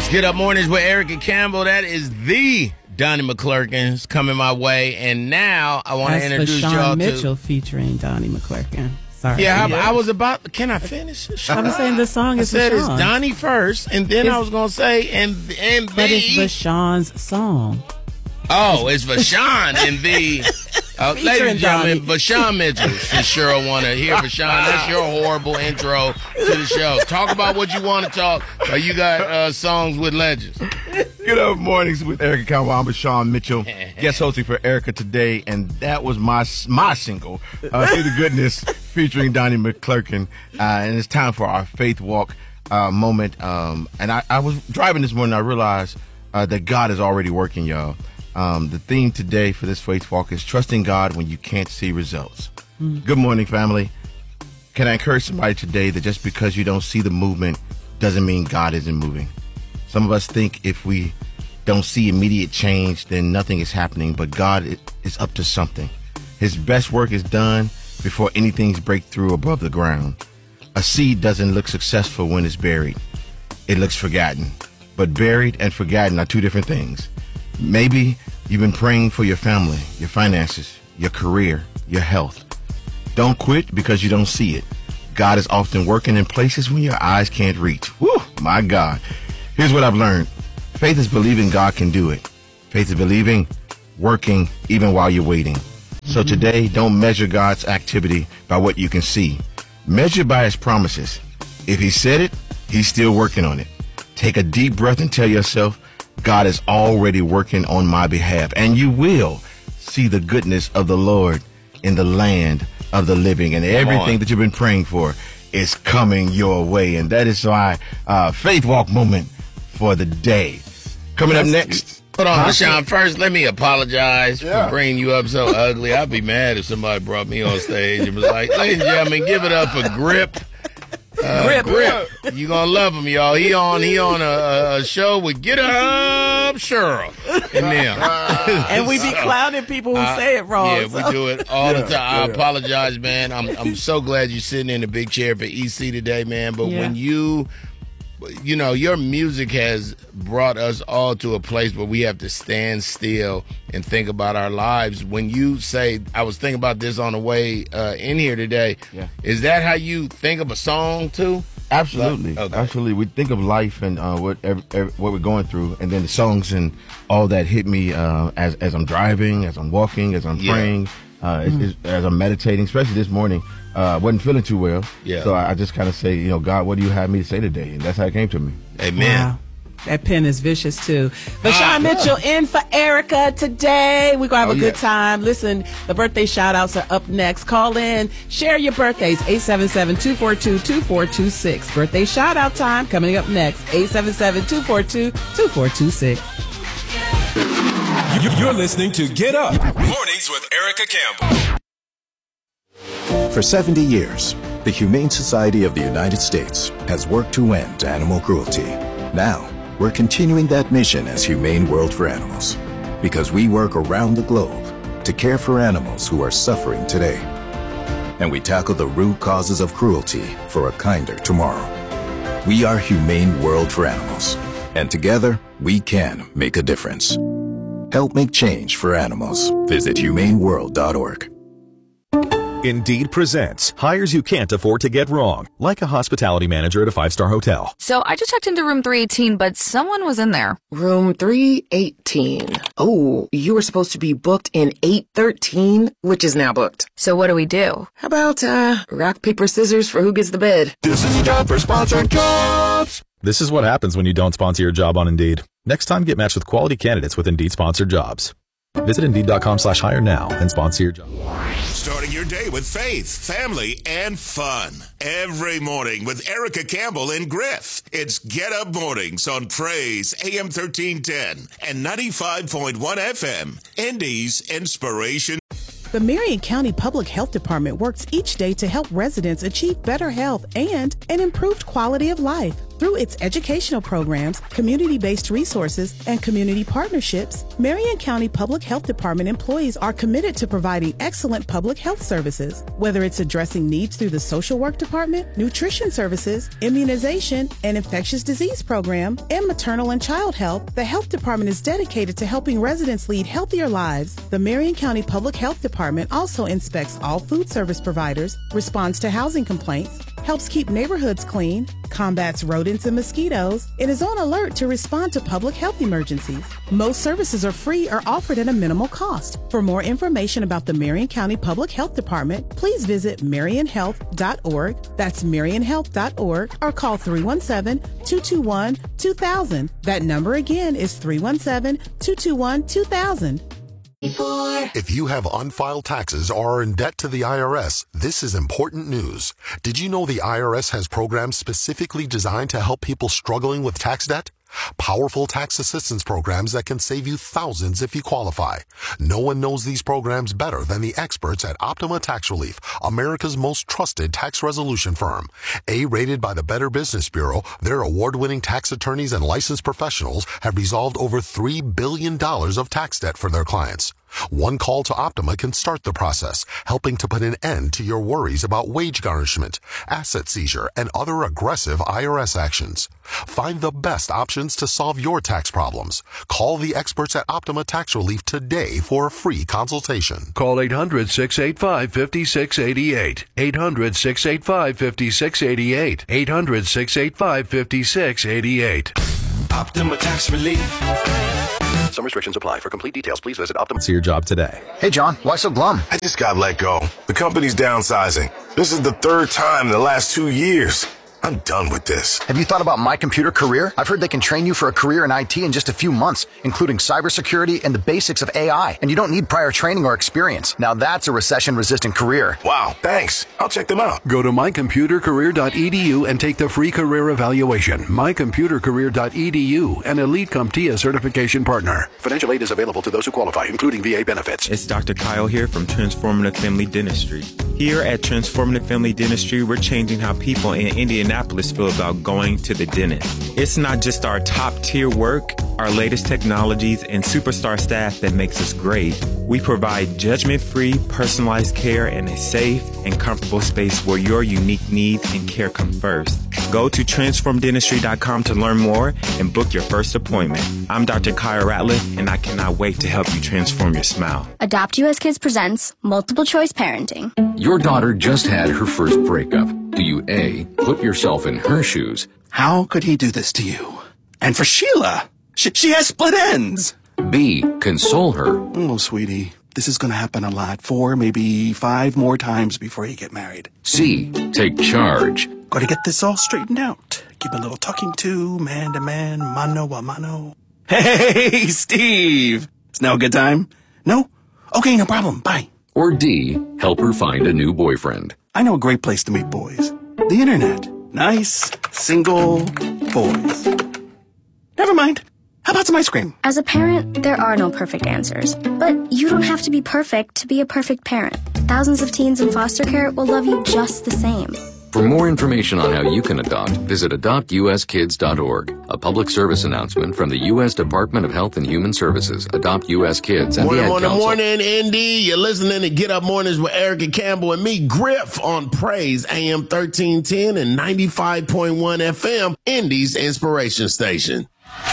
Get Up Mornings with Erica Campbell. That is the Donnie McClurkin coming my way. And now I want to introduce y'all to Mitchell featuring Donnie McClurkin. Sorry. Yeah, I was about. Can I finish? I'm saying the song is I said Vashawn. it's Donnie first, and then I was going to say, and but it's Vashawn's song. Oh, it's Vashawn and the ladies and gentlemen, Vashawn Mitchell. Since Cheryl want to hear Vashawn, that's your horrible intro to the show. Talk about what you want to talk. You got songs with legends. Get Up Mornings with Erica Campbell. I'm Vashawn Mitchell, guest hosting for Erica today, and that was my single, "See the Goodness," featuring Donnie McClurkin. And it's time for our faith walk moment. And I was driving this morning. I realized that God is already working, y'all. The theme today for this faith walk is trusting God when you can't see results. Good morning, family. Can I encourage somebody today that just because you don't see the movement doesn't mean God isn't moving? Some of us think if we don't see immediate change, then nothing is happening, but God is up to something. His best work is done before anything's breakthrough above the ground. A seed doesn't look successful when it's buried. It looks forgotten. But buried and forgotten are two different things. Maybe you've been praying for your family, your finances, your career, your health. Don't quit because you don't see it. God is often working in places when your eyes can't reach. Whew, my God. Here's what I've learned. Faith is believing God can do it. Faith is believing, working, even while you're waiting. So today, don't measure God's activity by what you can see. Measure by his promises. If he said it, he's still working on it. Take a deep breath and tell yourself, God is already working on my behalf, and you will see the goodness of the Lord in the land of the living, and everything that you've been praying for is coming your way. And that is my faith walk moment for the day. Coming up next. Hold on, Vashawn. First, let me apologize for bringing you up so ugly. I'd be mad if somebody brought me on stage and was like, ladies and gentlemen, give it up for Grip. Grip. You gonna love him, y'all. He on a show with Get Up Cheryl and them. And we be clowning people who say it wrong. Yeah, we do it all the time. I apologize, man. I'm so glad you're sitting in the big chair for EC today, man. But when you know, your music has brought us all to a place where we have to stand still and think about our lives. When you say, I was thinking about this on the way in here today, is that how you think of a song too? Absolutely. Absolutely. We think of life and what we're going through, and then the songs and all that hit me as I'm driving, as I'm walking, as I'm praying, as I'm meditating, especially this morning. Wasn't feeling too well. So I just kind of say, you know, God, what do you have me to say today? And that's how it came to me. Amen. Wow. That pen is vicious, too. Vashawn Mitchell in for Erica today. We're going to have a good time. Listen, the birthday shout-outs are up next. Call in. Share your birthdays. 877-242-2426. Birthday shout-out time coming up next. 877-242-2426. You're listening to Get Up Mornings with Erica Campbell. For 70 years, the Humane Society of the United States has worked to end animal cruelty. Now, we're continuing that mission as Humane World for Animals, because we work around the globe to care for animals who are suffering today. And we tackle the root causes of cruelty for a kinder tomorrow. We are Humane World for Animals, and together we can make a difference. Help make change for animals. Visit humaneworld.org. Indeed presents hires you can't afford to get wrong, like a hospitality manager at a 5-star hotel. So I just checked into room 318, but someone was in there. Room 318. Oh, you were supposed to be booked in 813, which is now booked. So what do we do? How about rock, paper, scissors for who gets the bed? This is time for sponsored jobs. This is what happens when you don't sponsor your job on Indeed. Next time, get matched with quality candidates with Indeed sponsored jobs. Visit Indeed.com/hire now and sponsor your job. Starting your day with faith, family, and fun. Every morning with Erica Campbell and Griff. It's Get Up Mornings on Praise AM 1310 and 95.1 FM. Indy's Inspiration. The Marion County Public Health Department works each day to help residents achieve better health and an improved quality of life. Through its educational programs, community-based resources, and community partnerships, Marion County Public Health Department employees are committed to providing excellent public health services. Whether it's addressing needs through the social work department, nutrition services, immunization, and infectious disease program, and maternal and child health, the health department is dedicated to helping residents lead healthier lives. The Marion County Public Health Department also inspects all food service providers, responds to housing complaints, helps keep neighborhoods clean, combats rodents and mosquitoes, and is on alert to respond to public health emergencies. Most services are free or offered at a minimal cost. For more information about the Marion County Public Health Department, please visit marionhealth.org. That's marionhealth.org, or call 317-221-2000. That number again is 317-221-2000. If you have unfiled taxes or are in debt to the IRS, this is important news. Did you know the IRS has programs specifically designed to help people struggling with tax debt? Powerful tax assistance programs that can save you thousands if you qualify. No one knows these programs better than the experts at Optima Tax Relief, America's most trusted tax resolution firm. A-rated by the Better Business Bureau, their award-winning tax attorneys and licensed professionals have resolved over $3 billion of tax debt for their clients. One call to Optima can start the process, helping to put an end to your worries about wage garnishment, asset seizure, and other aggressive IRS actions. Find the best options to solve your tax problems. Call the experts at Optima Tax Relief today for a free consultation. Call 800-685-5688. 800-685-5688. 800-685-5688. Optima Tax Relief. Some restrictions apply. For complete details, please visit Optima. See your job today. Hey, John, why so glum? I just got let go. The company's downsizing. This is the third time in the last 2 years. I'm done with this. Have you thought about My Computer Career? I've heard they can train you for a career in IT in just a few months, including cybersecurity and the basics of AI. And you don't need prior training or experience. Now that's a recession-resistant career. Wow, thanks. I'll check them out. Go to mycomputercareer.edu and take the free career evaluation. Mycomputercareer.edu, an Elite CompTIA certification partner. Financial aid is available to those who qualify, including VA benefits. It's Dr. Kyle here from Transformative Family Dentistry. Here at Transformative Family Dentistry, we're changing how people in Indianapolis feel about going to the dentist. It's not just our top-tier work, our latest technologies, and superstar staff that makes us great. We provide judgment-free, personalized care in a safe and comfortable space where your unique needs and care come first. Go to transformdentistry.com to learn more and book your first appointment. I'm Dr. Kyle Ratliff, and I cannot wait to help you transform your smile. Adopt US Kids presents Multiple Choice Parenting. Your daughter just had her first breakup. Do you A, put yourself in her shoes? How could he do this to you? And for Sheila, she has split ends. B, console her. Oh, sweetie, this is going to happen a lot. 4, maybe 5 more times before you get married. C, take charge. Got to get this all straightened out. Give a little talking to, man to man, mano a mano. Hey, Steve! Is now a good time? No? Okay, no problem. Bye. Or D, help her find a new boyfriend. I know a great place to meet boys. The internet. Nice, single boys. Never mind. How about some ice cream? As a parent, there are no perfect answers. But you don't have to be perfect to be a perfect parent. Thousands of teens in foster care will love you just the same. For more information on how you can adopt, visit adoptuskids.org. A public service announcement from the U.S. Department of Health and Human Services, Adopt U.S. Kids, and the Ad Council. Morning, Indy. You're listening to Get Up Mornings with Erica Campbell and me, Griff, on Praise AM 1310 and 95.1 FM, Indy's Inspiration Station.